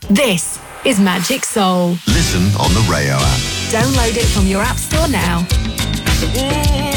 This is Magic Soul. Listen on the Rayo app. Download it from your app store now.